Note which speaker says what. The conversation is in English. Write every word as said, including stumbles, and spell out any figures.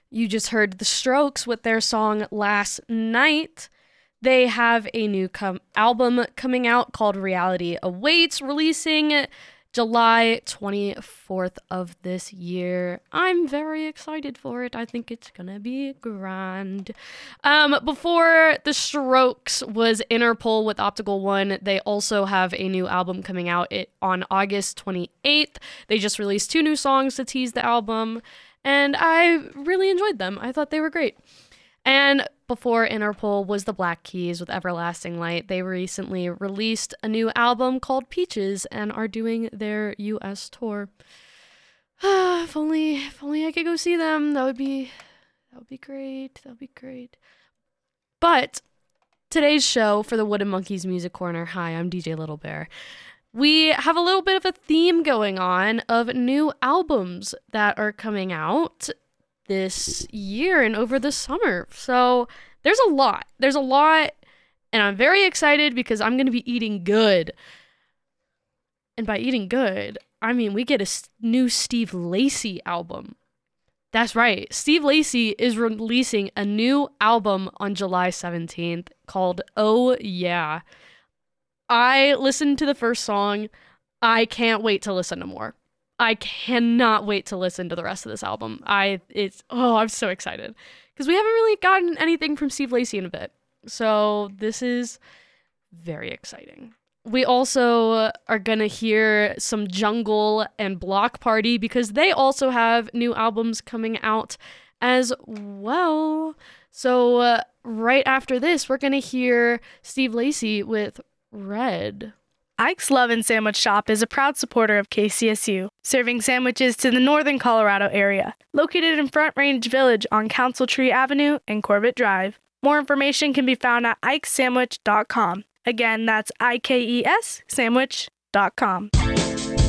Speaker 1: You just heard The Strokes with their song Last Night. They have a new com- album coming out called Reality Awaits, releasing July twenty-fourth of this year. I'm very excited for it. I think it's gonna be grand. Um, before The Strokes was Interpol with Optical One. They also have a new album coming out it, on August twenty-eighth. They just released two new songs to tease the album, and I really enjoyed them. I thought they were great. And before Interpol was the Black Keys with Everlasting Light. They recently released a new album called Peaches and are doing their U S tour. if only, if only I could go see them. That would be, that would be great. That would be great. But today's show for the Wooden Monkeys Music Corner. Hi, I'm D J Little Bear. We have a little bit of a theme going on of new albums that are coming out this year and over the summer. So there's a lot. There's a lot, and I'm very excited because I'm going to be eating good. And by eating good, I mean we get a new Steve Lacy album. That's right. Steve Lacy is releasing a new album on July seventeenth called Oh Yeah. I listened to the first song. I can't wait to listen to more. I cannot wait to listen to the rest of this album. I it's oh, I'm so excited because we haven't really gotten anything from Steve Lacy in a bit. So this is very exciting. We also are going to hear some Jungle and Block Party because they also have new albums coming out as well. So uh, right after this, we're going to hear Steve Lacy with Red.
Speaker 2: Ike's Love and Sandwich Shop is a proud supporter of K C S U, serving sandwiches to the northern Colorado area. Located in Front Range Village on Council Tree Avenue and Corbett Drive. More information can be found at ikes sandwich dot com. Again, that's I K E S sandwich dot com.